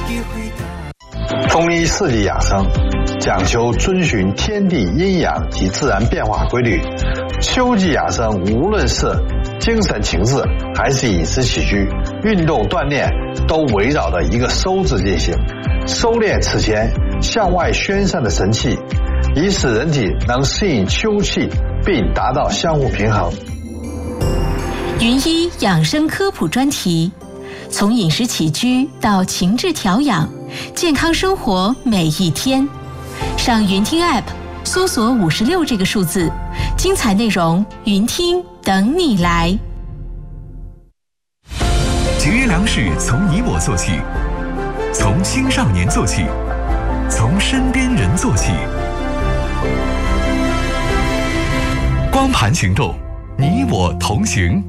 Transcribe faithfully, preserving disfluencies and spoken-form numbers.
中医四季养生讲求遵循天地阴阳及自然变化规律。秋季养生无论是精神情志还是饮食起居、运动锻炼，都围绕着一个收字进行，收敛此前向外宣散的神气，以使人体能适应秋气，并达到相互平衡。 云医养生科普专题，从饮食起居到情志调养，健康生活每一天。上云听 App 搜索五十六这个数字，精彩内容云听等你来。 节约粮食从你我做起，从青少年做起，从身边人做起。光盘行动，你我同行。